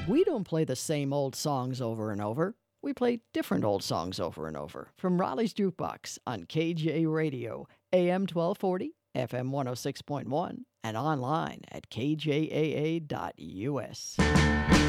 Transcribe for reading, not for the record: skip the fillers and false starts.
We don't play the same old songs over and over. We play different old songs over and over. From Raleigh's Jukebox on KJ Radio, AM 1240, FM 106.1, and online at kjaa.us.